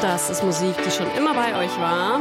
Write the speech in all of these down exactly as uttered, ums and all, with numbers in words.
Das ist Musik, die schon immer bei euch war.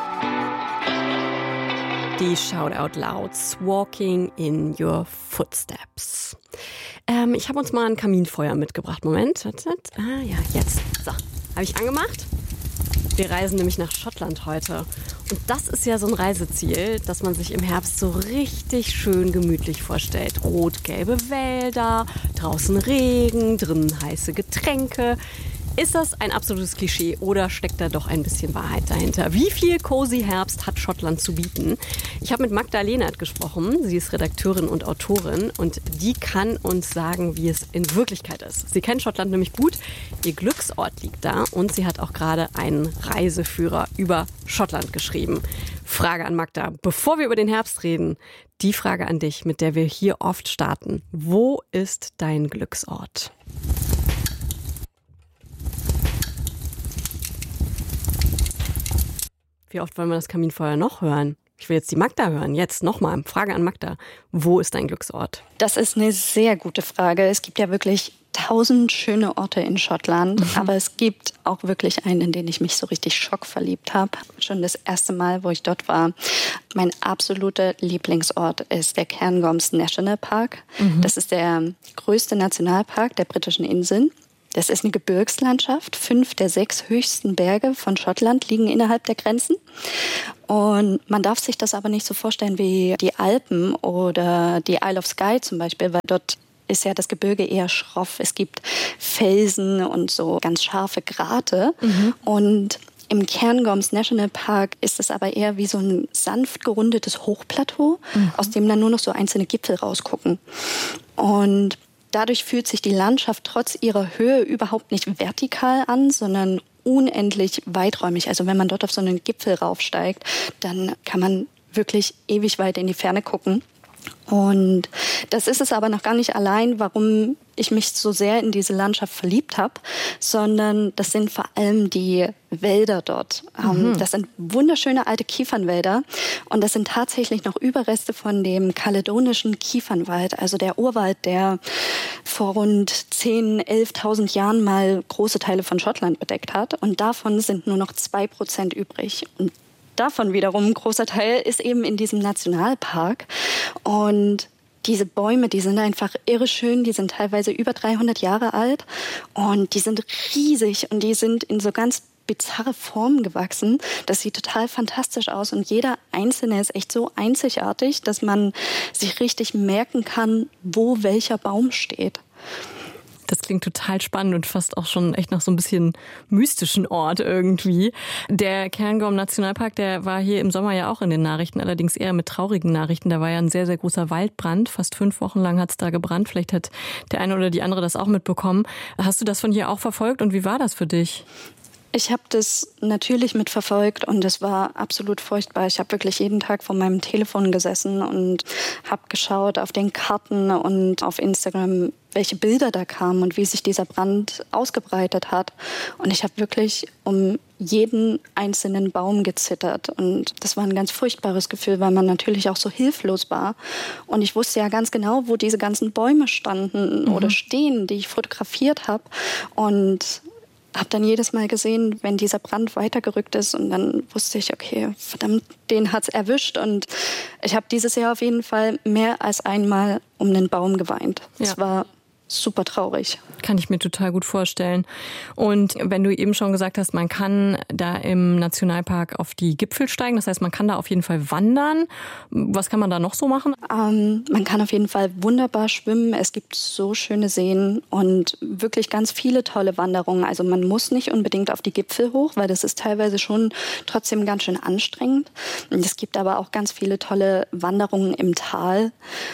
Die Shout Out Louds, Walking in Your Footsteps. Ähm, ich habe uns mal ein Kaminfeuer mitgebracht. Moment, ah ja, jetzt. So, habe ich angemacht. Wir reisen nämlich nach Schottland heute. Und das ist ja so ein Reiseziel, das man sich im Herbst so richtig schön gemütlich vorstellt. Rot-gelbe Wälder, draußen Regen, drinnen heiße Getränke. Ist das ein absolutes Klischee oder steckt da doch ein bisschen Wahrheit dahinter? Wie viel cozy Herbst hat Schottland zu bieten? Ich habe mit Magda Lehnert gesprochen. Sie ist Redakteurin und Autorin und die kann uns sagen, wie es in Wirklichkeit ist. Sie kennt Schottland nämlich gut. Ihr Glücksort liegt da und sie hat auch gerade einen Reiseführer über Schottland geschrieben. Frage an Magda, bevor wir über den Herbst reden, die Frage an dich, mit der wir hier oft starten. Wo ist dein Glücksort? Wie oft wollen wir das Kaminfeuer noch hören? Ich will jetzt die Magda hören. Jetzt nochmal. Frage an Magda. Wo ist dein Glücksort? Das ist eine sehr gute Frage. Es gibt ja wirklich tausend schöne Orte in Schottland. Mhm. Aber es gibt auch wirklich einen, in den ich mich so richtig schockverliebt habe. Schon das erste Mal, wo ich dort war. Mein absoluter Lieblingsort ist der Cairngorms National Park. Mhm. Das ist der größte Nationalpark der britischen Inseln. Das ist eine Gebirgslandschaft. Fünf der sechs höchsten Berge von Schottland liegen innerhalb der Grenzen. Und man darf sich das aber nicht so vorstellen wie die Alpen oder die Isle of Skye zum Beispiel, weil dort ist ja das Gebirge eher schroff. Es gibt Felsen und so ganz scharfe Grate. Mhm. Und im Cairngorms National Park ist es aber eher wie so ein sanft gerundetes Hochplateau, mhm. aus dem dann nur noch so einzelne Gipfel rausgucken. Und dadurch fühlt sich die Landschaft trotz ihrer Höhe überhaupt nicht vertikal an, sondern unendlich weiträumig. Also wenn man dort auf so einen Gipfel raufsteigt, dann kann man wirklich ewig weit in die Ferne gucken. Und das ist es aber noch gar nicht allein, warum ich mich so sehr in diese Landschaft verliebt habe, sondern das sind vor allem die Wälder dort. Mhm. Das sind wunderschöne alte Kiefernwälder und das sind tatsächlich noch Überreste von dem kaledonischen Kiefernwald, also der Urwald, der vor rund zehntausend, elftausend Jahren mal große Teile von Schottland bedeckt hat und davon sind nur noch zwei Prozent übrig. Und davon wiederum ein großer Teil ist eben in diesem Nationalpark. Und diese Bäume, die sind einfach irre schön, die sind teilweise über dreihundert Jahre alt und die sind riesig und die sind in so ganz bizarre Formen gewachsen. Das sieht total fantastisch aus und jeder einzelne ist echt so einzigartig, dass man sich richtig merken kann, wo welcher Baum steht. Das klingt total spannend und fast auch schon echt nach so ein bisschen mystischen Ort irgendwie. Der Cairngorm Nationalpark, der war hier im Sommer ja auch in den Nachrichten, allerdings eher mit traurigen Nachrichten. Da war ja ein sehr, sehr großer Waldbrand. Fast fünf Wochen lang hat es da gebrannt. Vielleicht hat der eine oder die andere das auch mitbekommen. Hast du das von hier auch verfolgt und wie war das für dich? Ich habe das natürlich mitverfolgt und es war absolut furchtbar. Ich habe wirklich jeden Tag vor meinem Telefon gesessen und habe geschaut auf den Karten und auf Instagram, welche Bilder da kamen und wie sich dieser Brand ausgebreitet hat. Und ich habe wirklich um jeden einzelnen Baum gezittert. Und das war ein ganz furchtbares Gefühl, weil man natürlich auch so hilflos war. Und ich wusste ja ganz genau, wo diese ganzen Bäume standen mhm. oder stehen, die ich fotografiert habe. Und habe dann jedes Mal gesehen, wenn dieser Brand weitergerückt ist und dann wusste ich, okay, verdammt, den hat's erwischt und ich habe dieses Jahr auf jeden Fall mehr als einmal um einen Baum geweint. Es ja. war super traurig. Kann ich mir total gut vorstellen. Und wenn du eben schon gesagt hast, man kann da im Nationalpark auf die Gipfel steigen, das heißt, man kann da auf jeden Fall wandern. Was kann man da noch so machen? Ähm, man kann auf jeden Fall wunderbar schwimmen. Es gibt so schöne Seen und wirklich ganz viele tolle Wanderungen. Also man muss nicht unbedingt auf die Gipfel hoch, weil das ist teilweise schon trotzdem ganz schön anstrengend. Es gibt aber auch ganz viele tolle Wanderungen im Tal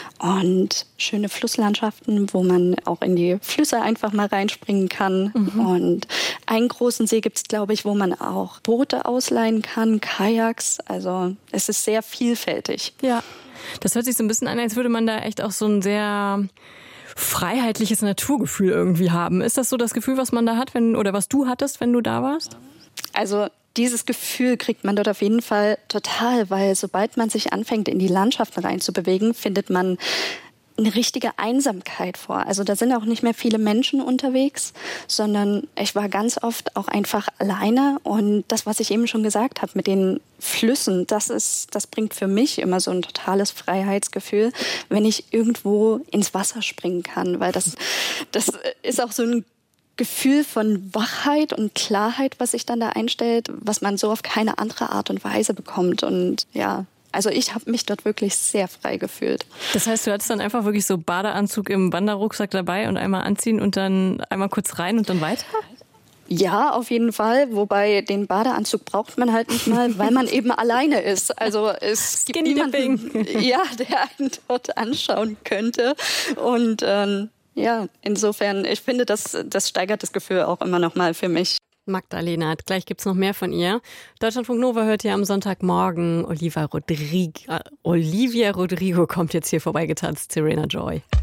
und schöne Flusslandschaften, wo man auch in die Flüsse einfach mal reinspringen kann. Mhm. Und einen großen See gibt es, glaube ich, wo man auch Boote ausleihen kann, Kajaks. Also es ist sehr vielfältig. Ja, das hört sich so ein bisschen an, als würde man da echt auch so ein sehr freiheitliches Naturgefühl irgendwie haben. Ist das so das Gefühl, was man da hat, wenn oder was du hattest, wenn du da warst? Also dieses Gefühl kriegt man dort auf jeden Fall total, weil sobald man sich anfängt, in die Landschaften reinzubewegen, findet man eine richtige Einsamkeit vor. Also da sind auch nicht mehr viele Menschen unterwegs, sondern ich war ganz oft auch einfach alleine. Und das, was ich eben schon gesagt habe mit den Flüssen, das ist, das bringt für mich immer so ein totales Freiheitsgefühl, wenn ich irgendwo ins Wasser springen kann, weil das, das ist auch so ein Gefühl von Wachheit und Klarheit, was sich dann da einstellt, was man so auf keine andere Art und Weise bekommt. Und ja, also ich habe mich dort wirklich sehr frei gefühlt. Das heißt, du hattest dann einfach wirklich so Badeanzug im Wanderrucksack dabei und einmal anziehen und dann einmal kurz rein und dann weiter? Ja, auf jeden Fall. Wobei den Badeanzug braucht man halt nicht mal, weil man eben alleine ist. Also es gibt niemanden, ja, der einen dort anschauen könnte. Und ähm, ja, insofern, ich finde, das, das steigert das Gefühl auch immer noch mal für mich. Magdalena, gleich gibt's noch mehr von ihr. Deutschlandfunk Nova hört ihr am Sonntagmorgen. Olivia Rodrigo, Olivia Rodrigo kommt jetzt hier vorbeigetanzt, Serena Joy.